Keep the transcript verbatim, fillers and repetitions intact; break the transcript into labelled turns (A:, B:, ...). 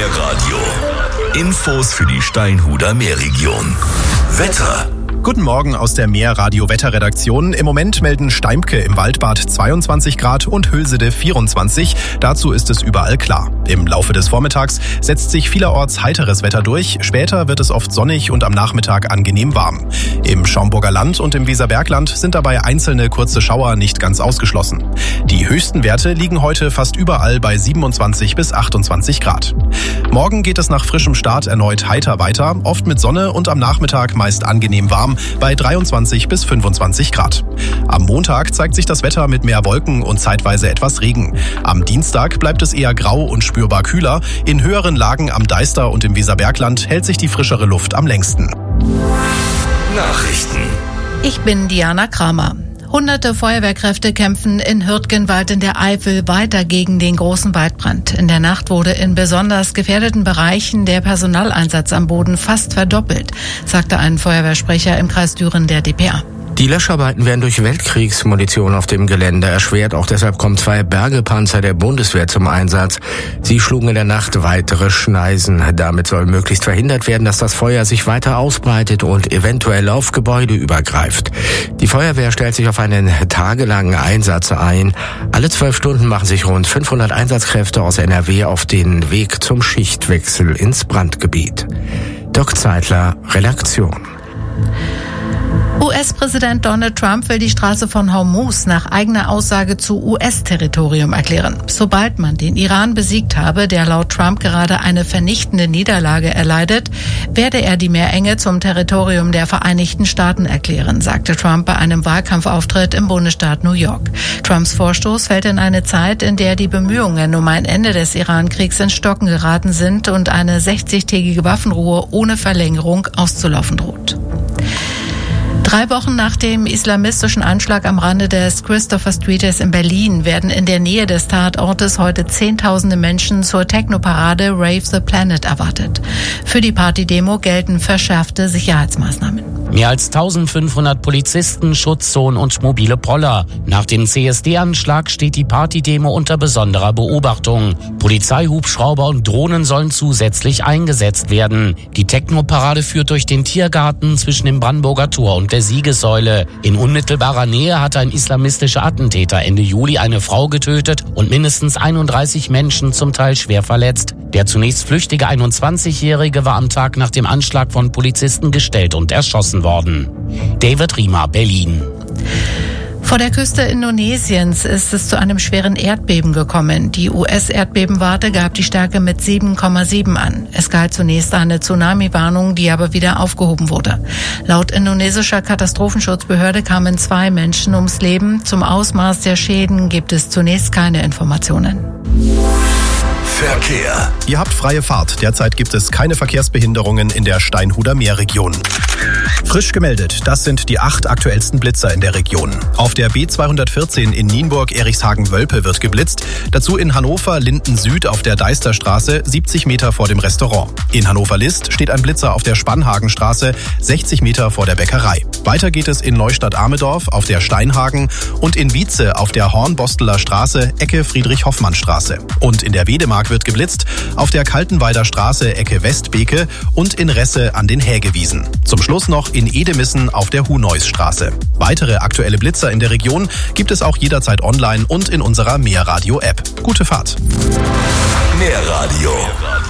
A: Meerradio. Infos für die Steinhuder Meerregion. Wetter.
B: Guten Morgen aus der Meerradio-Wetterredaktion. Im Moment melden Steimke im Waldbad zweiundzwanzig Grad und Hülsede vierundzwanzig. Dazu ist es überall klar. Im Laufe des Vormittags setzt sich vielerorts heiteres Wetter durch. Später wird es oft sonnig und am Nachmittag angenehm warm. Im Schaumburger Land und im Weserbergland sind dabei einzelne kurze Schauer nicht ganz ausgeschlossen. Die höchsten Werte liegen heute fast überall bei siebenundzwanzig bis achtundzwanzig Grad. Morgen geht es nach frischem Start erneut heiter weiter, oft mit Sonne und am Nachmittag meist angenehm warm bei dreiundzwanzig bis fünfundzwanzig Grad. Am Montag zeigt sich das Wetter mit mehr Wolken und zeitweise etwas Regen. Am Dienstag bleibt es eher grau und spürbar kühler. In höheren Lagen am Deister und im Weserbergland hält sich die frischere Luft am längsten.
A: Nachrichten.
C: Ich bin Diana Kramer. Hunderte Feuerwehrkräfte kämpfen in Hürtgenwald in der Eifel weiter gegen den großen Waldbrand. In der Nacht wurde in besonders gefährdeten Bereichen der Personaleinsatz am Boden fast verdoppelt, sagte ein Feuerwehrsprecher im Kreis Düren der D P A.
D: Die Löscharbeiten werden durch Weltkriegsmunition auf dem Gelände erschwert. Auch deshalb kommen zwei Bergepanzer der Bundeswehr zum Einsatz. Sie schlugen in der Nacht weitere Schneisen. Damit soll möglichst verhindert werden, dass das Feuer sich weiter ausbreitet und eventuell auf Gebäude übergreift. Die Feuerwehr stellt sich auf einen tagelangen Einsatz ein. Alle zwölf Stunden machen sich rund fünfhundert Einsatzkräfte aus N R W auf den Weg zum Schichtwechsel ins Brandgebiet. Dirk Zeitler, Redaktion.
C: U S-Präsident Donald Trump will die Straße von Hormuz nach eigener Aussage zu U S-Territorium erklären. Sobald man den Iran besiegt habe, der laut Trump gerade eine vernichtende Niederlage erleidet, werde er die Meerenge zum Territorium der Vereinigten Staaten erklären, sagte Trump bei einem Wahlkampfauftritt im Bundesstaat New York. Trumps Vorstoß fällt in eine Zeit, in der die Bemühungen um ein Ende des Iran-Kriegs ins Stocken geraten sind und eine sechzigtägige Waffenruhe ohne Verlängerung auszulaufen droht. Drei Wochen nach dem islamistischen Anschlag am Rande des Christopher Streets in Berlin werden in der Nähe des Tatortes heute Zehntausende Menschen zur Techno-Parade Rave the Planet erwartet. Für die Partydemo gelten verschärfte Sicherheitsmaßnahmen.
E: Mehr als eintausendfünfhundert Polizisten, Schutzzonen und mobile Poller. Nach dem C S D-Anschlag steht die Partydemo unter besonderer Beobachtung. Polizeihubschrauber und Drohnen sollen zusätzlich eingesetzt werden. Die Techno-Parade führt durch den Tiergarten zwischen dem Brandenburger Tor und der Siegessäule. In unmittelbarer Nähe hatte ein islamistischer Attentäter Ende Juli eine Frau getötet und mindestens einunddreißig Menschen zum Teil schwer verletzt. Der zunächst flüchtige einundzwanzigjährige war am Tag nach dem Anschlag von Polizisten gestellt und erschossen worden. David Riemer, Berlin.
C: Vor der Küste Indonesiens ist es zu einem schweren Erdbeben gekommen. Die U S-Erdbebenwarte gab die Stärke mit sieben Komma sieben an. Es galt zunächst eine Tsunami-Warnung, die aber wieder aufgehoben wurde. Laut indonesischer Katastrophenschutzbehörde kamen zwei Menschen ums Leben. Zum Ausmaß der Schäden gibt es zunächst keine Informationen.
A: Verkehr.
B: Ihr habt freie Fahrt. Derzeit gibt es keine Verkehrsbehinderungen in der Steinhuder Meerregion. Frisch gemeldet, das sind die acht aktuellsten Blitzer in der Region. Auf der B zweihundertvierzehn in Nienburg-Erichshagen-Wölpe wird geblitzt. Dazu in Hannover Linden Süd auf der Deisterstraße, siebzig Meter vor dem Restaurant. In Hannover-List steht ein Blitzer auf der Spannhagenstraße, sechzig Meter vor der Bäckerei. Weiter geht es in Neustadt-Amedorf auf der Steinhagen und in Wietze auf der Hornbosteler Straße, Ecke Friedrich-Hoffmann-Straße. Und in der Wedemark wird geblitzt auf der Kaltenweider Straße, Ecke Westbeke und in Resse an den Hägewiesen. Zum Schluss noch in Edemissen auf der Huneusstraße. Weitere aktuelle Blitzer in der Region gibt es auch jederzeit online und in unserer Meerradio-App. Gute Fahrt.
A: Meerradio